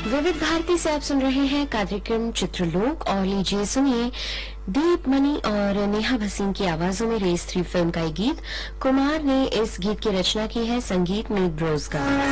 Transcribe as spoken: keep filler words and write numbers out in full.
विविध भारती से आप सुन रहे हैं कार्यक्रम चित्रलोक और लीजिए सुनिए दीप मनी और नेहा भसीन की आवाजों में रेस थ्री फिल्म का ये गीत। कुमार ने इस गीत की रचना की है, संगीत मीत ब्रोज का।